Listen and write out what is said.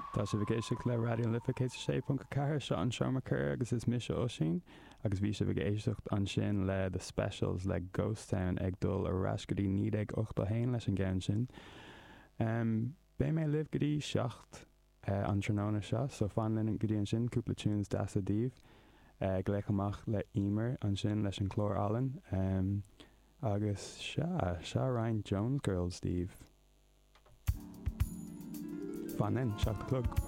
Tá sé bhgéisteach le radio lifa sé pont car se an seomachcur agus is mis ósín agus bhí sé bhgéisteach an sin le the specials le Ghost Town ag dul ar rascadí 981 leis an gceann sin. Bé mé libh gotí 7 an tróna seo, so fan linn gotí an sin cúpla tunes das a díomh gléich amach le Emer an sin leis an chlór Allen agus se Ryan Jones Girls Steve. Fan linn, 7 clog.